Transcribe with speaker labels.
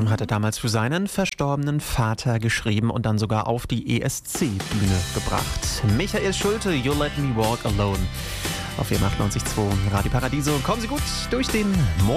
Speaker 1: Hat er damals für seinen verstorbenen Vater geschrieben und dann sogar auf die ESC-Bühne gebracht. Michael Schulte, You Let Me Walk Alone. Auf WM 98.2 Radio Paradiso. Kommen Sie gut durch den Monat.